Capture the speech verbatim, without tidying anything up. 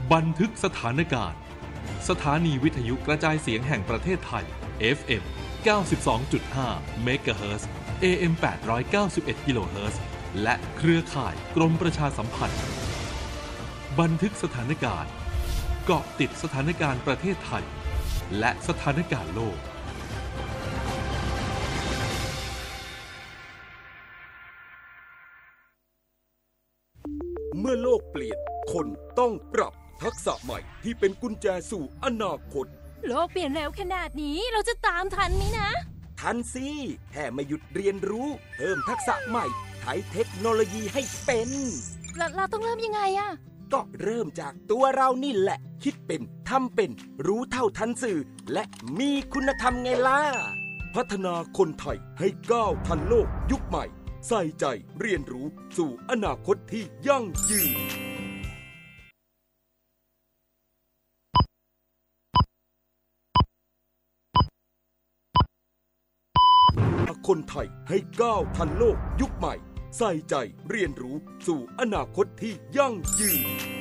บันทึกสถานการณ์สถานีวิทยุกระจายเสียงแห่งประเทศไทย เอฟ เอ็ม เก้าสิบสองจุดห้า เมกะเฮิรตซ์ เอ เอ็ม แปดร้อยเก้าสิบเอ็ด กิโลเฮิรตซ์ และเครือข่ายกรมประชาสัมพันธ์บันทึกสถานการณ์เกาะติดสถานการณ์ประเทศไทยและสถานการณ์โลกเมื่อโลกเปลี่ยนคนต้องปรับทักษะใหม่ที่เป็นกุญแจสู่อนาคตโลกเปลี่ยนเร็วขนาดนี้เราจะตามทันไหมนะทันสิแค่ไม่หยุดเรียนรู้เพิ่มทักษะใหม่ใช้เทคโนโลยีให้เป็นเราเราต้องเริ่มยังไงอะก็เริ่มจากตัวเรานี่แหละคิดเป็นทำเป็นรู้เท่าทันสื่อและมีคุณธรรมไงล่ะพัฒนาคนไทยให้ก้าวทันโลกยุคใหม่ใส่ใจเรียนรู้สู่อนาคตที่ยั่งยืนคนไทยให้ก้าวทันโลกยุคใหม่ใส่ใจเรียนรู้สู่อนาคตที่ยั่งยืน